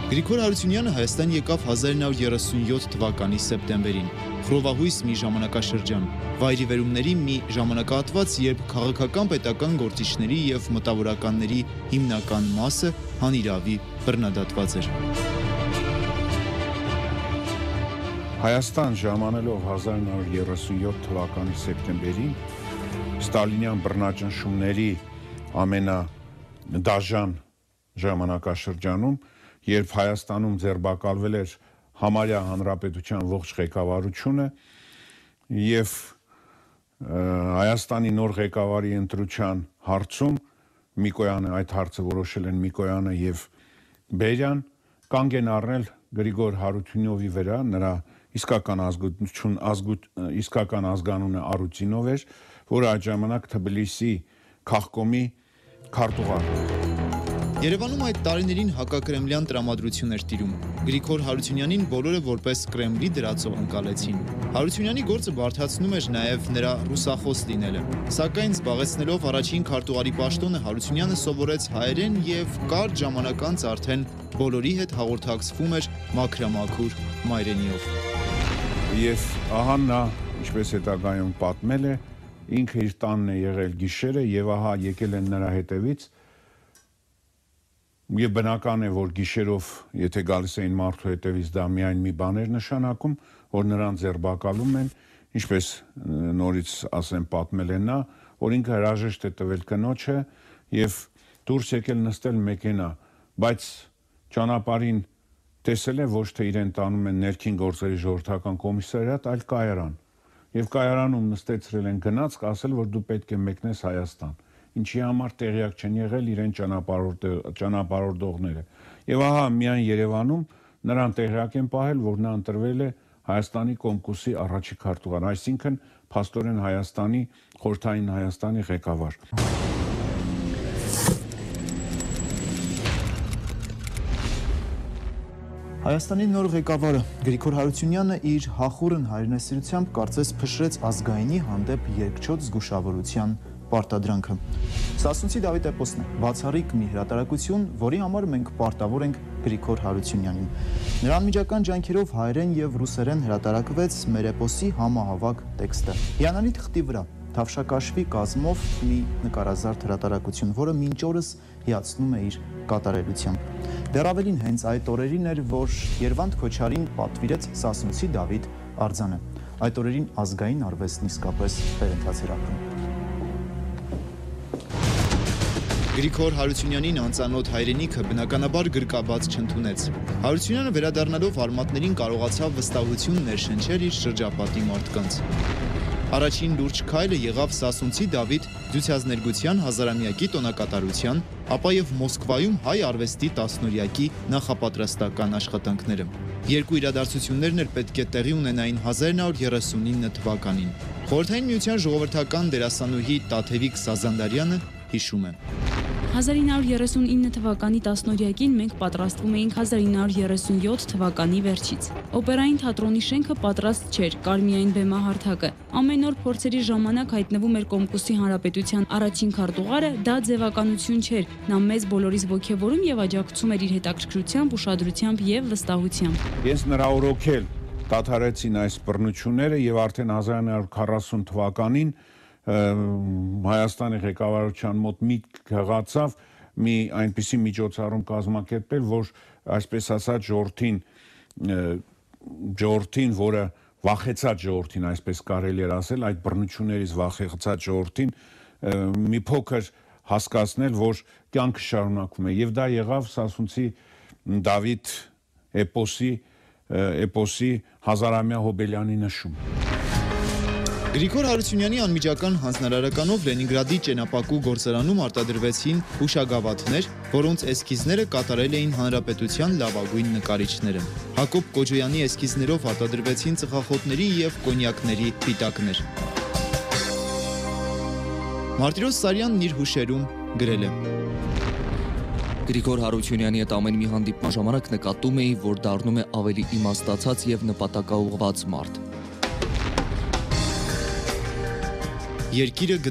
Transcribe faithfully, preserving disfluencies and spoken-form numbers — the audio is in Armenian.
Գրիգոր Հարությունյանը Հայաստան եկավ հազար ինը հարյուր երեսունյոթ թվականի սեպտեմբերին, խռովահույս մի ժամանակաշրջան, վայրիվերումների մի ժամանակահատված, երբ քաղաքական պետական գործիչների և մտավորականների հիմնական մասը հանիրավի բռնադատված էր։ Հայաստան ժամանելով հազար ինը հարյուր երեսունյոթ թվականի սեպտեմբերին ստալինյան բռնաճնշումների ամենադաժան ժամանակաշրջանում, երբ Հայաստանում ձերբակալվել էր համարյա հանրապետության ողջ ղեկավարությունը և Հայաստանի նոր ղեկավարի ընտրության հարցում Միկոյանը, այդ հարցը որոշել են Միկոյանը և Բերյան, կանգ են առնել Գրիգոր Հարությունյովի վրա, նրա իսկական ազգություն, ազգուտ, իսկական ազգանունը Արուծինով էր, որը այդ ժամանակ Թբիլիսի քաղկոմի քարտուղարն էր։ Երևանում այդ տարիներին հակակրեմլյան տրամադրություն էր տիրում։ Գրիգոր Հարությունյանին բոլորը որպես Կրեմլի դրածո ընկալեցին։ Հարությունյանի գործը բարդացնում էր նաև նրա ռուսախոս լինելը։ Սակայն զբաղեցնելով առաջին քարտուղարի պաշտոնը Հարությունյանը սովորեց հայերեն և կարճ ժամանակ անց արդեն բոլորի հետ հաղորդակցվում էր մաքրամաքուր մայրենիով։ Եվ ահա նա, ինչպես հետագայում պատմել է, ինքը իր տանն է եղել գիշերը և ահա եկել են նրա հետևից Եվ բնական է, որ գիշերով, եթե գալիս էին մարդու հետևից, դա միայն մի բան էր նշանակում, որ նրան ձերբակալում են, ինչպես նորից ասեմ պատմել է նա, որ ինքը հրաժեշտ է տվել կնոջը և դուրս եկել նստել մեքենա, բայց ճանապարհին տեսել է ոչ թե իրեն տանում են ներքին գործերի ժողովրդական կոմիսարիատ, այլ կայարան։ Եվ կայարանում նստեցրել են գնացք, ասել, որ դու պետք է մեկնես Հայաստան, ինչի համար տեղյակ չեն եղել իրեն ճանապարհորդողները։ Եվ ահա միայն Երևանում նրան տեղյակ են պահել, որ նա ընտրվել է Հայաստանի Կոմկուսի առաջին քարտուղար, այսինքն փաստորեն Հայաստանի, խորհրդային Հայաստանի ղեկավար։ Հայաստանի նոր ղեկավարը Գրիգոր Հարությունյանը իր հախուռն հայրենասիրությամբ կարծես փշրեց ազգայինի հանդեպ երկչոտ զգուշավորության պարտադրանքը։ Սասունցի Դավիթ էպոսն է, բացառիկ մի հրատարակություն, որի համար մենք պարտավոր ենք Գրիգոր Հարությունյանին։ Նրա անմիջական ջանքերով հայերեն և ռուսերեն հրատարակվեց մեր էպոսի համահավաք տեքստը։ Հիանալի թղթի վրա Թավշակաշվի կազմով մի նկարազարդ հրատարակություն, որը մինչ օրս հիացնում է իր կատարելությամբ։ Դեռ ավելին հենց այդ օրերին էր, որ Երվանդ Քոչարին պատվիրեց Սասունցի Դավիթ արձանը։ Այդ օրերին ազգային արվեստն իսկապես վերընթաց էր ապրում։ Գրիգոր Հարությունյանին անծանոթ հայրենիքը բնականաբար գրկաբաց չընդունեց։ Հարությունյանը վերադառնալով արմատներին կարողացավ վստահություն ներշնչել իր շրջապատի մարդկանց։ Առաջին լուրջ քայլը եղավ Սասունցի Դավիթ Դյուցյազներգության հազարամյակի տոնակատարության, ապա և Մոսկվայում հայ արվեստի տասնօրյակի նախապատրաստական աշխատանքները։ Երկու իրադարձություններն էլ պետք է տեղի ունենային հազար ինը հարյուր երեսունինը թվականին։ Խորհրդային Միության ժողովրդական դերասանուհի Տաթևիկ Սազանդարյանը հիշում է. հազար ինը հարյուր երեսունինը թվականի տասնօրյակին մենք պատրաստվում էինք հազար ինը հարյուր երեսունյոթ թվականի վերջից։ Օպերային թատրոնի շենքը պատրաստ չէր, կար միայն բեմահարթակը։ Ամեն օր փորձերի ժամանակ հայտնվում էր Կոմկուսի հանրապետության առաջին քարտուղարը, դա ձևականություն չէր։ Նա մեզ բոլորիս ոգևորում և աջակցում էր իր հետաքրքրությամբ, ուշադրությամբ և վստահությամբ։ Ես նրա օրոքել դադարեցին այս բռնությունները և արդեն հազար ինը հարյուր քառասուն թվականին Հայաստանի ղեկավարության մոտ միտք հղացավ մի այնպիսի միջոցառում կազմակերպել, որ այսպես ասած ժողովրդին, ժողովրդին, որը վախեցած ժողովրդին, այսպես կարելի էր ասել, այդ բռնություններից վախեցած ժողովրդին մի փոքր հասկացնել, որ կյանքը շարունակվում է, և դա եղավ Սասունցի Դավիթ էպոսի, էպոսի հազարամյա Հոբելյանի նշումը։ Գրիգոր Հարությունյանի անմիջական հանձնարարականով Լենինգրադի ճենապակու գործարանում արտադրվեցին հուշագավաթներ, որոնց էսքիզները կատարել էին հանրապետության լավագույն նկարիչները։ Հակոբ Կոջոյանի էսքիզներով արտադրվեցին ծխախոտների և կոնյակների պիտակներ։ Մարտիրոս Սարյանն իր հուշերում գրել է. Գրիգոր Հարությունյանի հետ ամեն մի հանդիպման ժամանակ նկատում էի, որ դառնում է ավելի իմաստացած և նպատակաուղղված մարդ։ Երկիրը